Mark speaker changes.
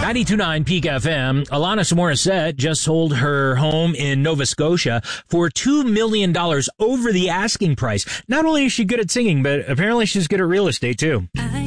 Speaker 1: 92.9 Peak FM. Alanis Morissette just sold her home in Nova Scotia for $2 million over the asking price. Not only is she good at singing, but apparently she's good at real estate, too.